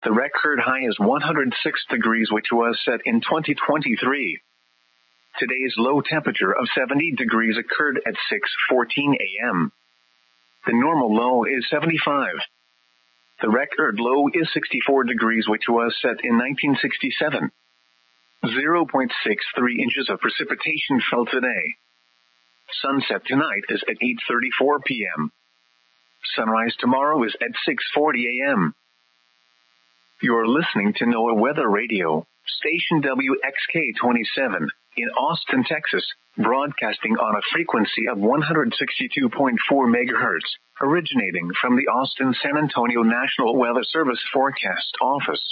The record high is 106 degrees, which was set in 2023. Today's low temperature of 70 degrees occurred at 6:14 a.m. The normal low is 75. The record low is 64 degrees, which was set in 1967. 0.63 inches of precipitation fell today. Sunset tonight is at 8:34 p.m. Sunrise tomorrow is at 6:40 a.m. You're listening to NOAA Weather Radio, station WXK-27, in Austin, Texas, broadcasting on a frequency of 162.4 megahertz, originating from the Austin-San Antonio National Weather Service Forecast Office.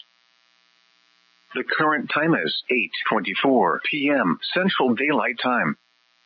The current time is 8:24 p.m. Central Daylight Time.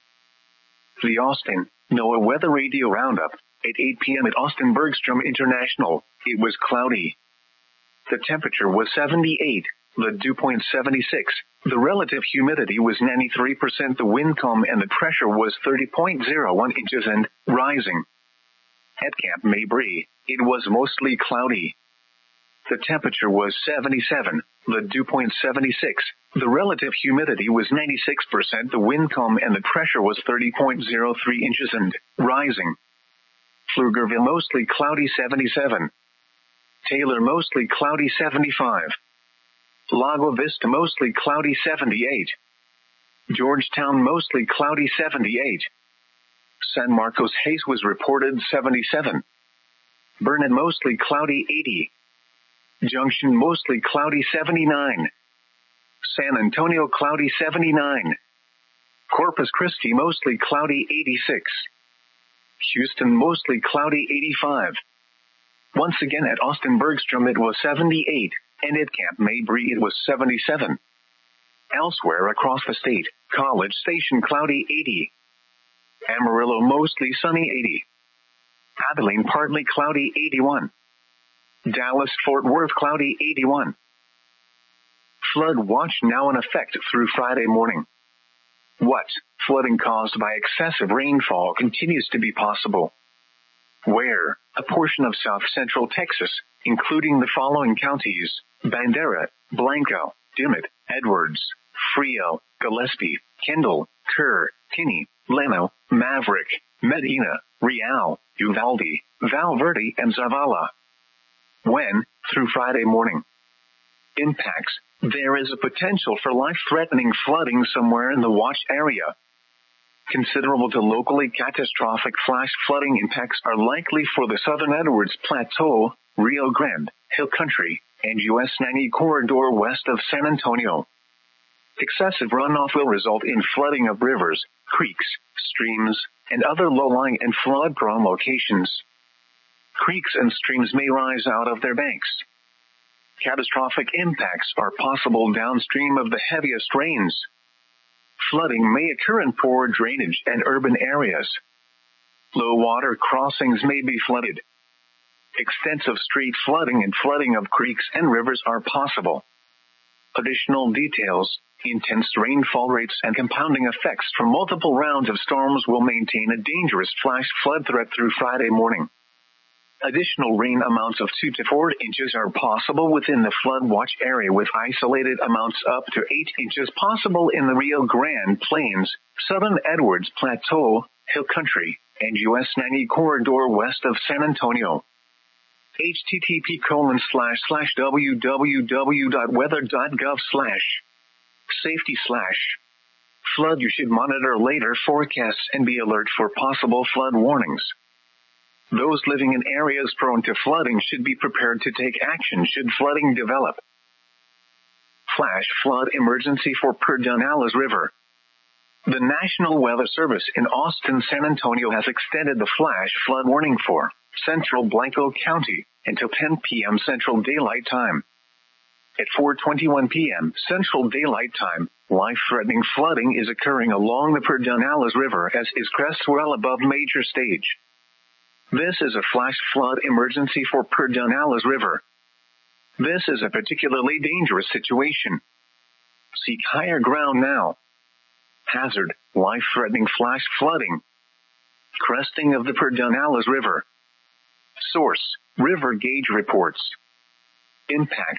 The Austin NOAA Weather Radio Roundup, at 8 p.m. at Austin Bergstrom International. It was cloudy. The temperature was 78, the dew point 76, the relative humidity was 93%, the wind calm and the pressure was 30.01 inches and rising. At Camp Mabry, it was mostly cloudy. The temperature was 77, the dew point 76, the relative humidity was 96%, the wind calm and the pressure was 30.03 inches and rising. Pflugerville mostly cloudy 77. Taylor mostly cloudy 75. Lago Vista mostly cloudy 78. Georgetown mostly cloudy 78. San Marcos Hayes was reported 77. Burnett mostly cloudy 80. Junction mostly cloudy 79. San Antonio cloudy 79. Corpus Christi mostly cloudy 86. Houston mostly cloudy 85. Once again at Austin Bergstrom it was 78, and at Camp Mabry it was 77. Elsewhere across the state, College Station cloudy 80. Amarillo mostly sunny 80. Abilene partly cloudy 81. Dallas Fort Worth cloudy 81. Flood watch now in effect through Friday morning. What? Flooding caused by excessive rainfall continues to be possible. Where? A portion of south-central Texas, including the following counties: Bandera, Blanco, Dimmitt, Edwards, Frio, Gillespie, Kendall, Kerr, Kinney, Llano, Maverick, Medina, Real, Uvalde, Val Verde, and Zavala. When? Through Friday morning. Impacts. There is a potential for life-threatening flooding somewhere in the watch area. Considerable to locally catastrophic flash flooding impacts are likely for the southern Edwards Plateau, Rio Grande, Hill Country, and US 90 corridor west of San Antonio. Excessive runoff will result in flooding of rivers, creeks, streams, and other low-lying and flood-prone locations. Creeks and streams may rise out of their banks. Catastrophic impacts are possible downstream of the heaviest rains. Flooding may occur in poor drainage and urban areas. Low water crossings may be flooded. Extensive street flooding and flooding of creeks and rivers are possible. Additional details: intense rainfall rates and compounding effects from multiple rounds of storms will maintain a dangerous flash flood threat through Friday morning. Additional rain amounts of 2 to 4 inches are possible within the flood watch area, with isolated amounts up to 8 inches possible in the Rio Grande Plains, southern Edwards Plateau, Hill Country, and US 90 corridor west of San Antonio. http://www.weather.gov/safety/flood. You should monitor later forecasts and be alert for possible flood warnings. Those living in areas prone to flooding should be prepared to take action should flooding develop. Flash flood emergency for Pedernales River. The National Weather Service in Austin, San Antonio has extended the flash flood warning for central Blanco County until 10 p.m. Central Daylight Time. At 4:21 p.m. Central Daylight Time, life-threatening flooding is occurring along the Pedernales River as is crest well above major stage. This is a flash flood emergency for Pedernales River. This is a particularly dangerous situation. Seek higher ground now. Hazard: life-threatening flash flooding. Cresting of the Pedernales River. Source: River Gauge Reports. Impact: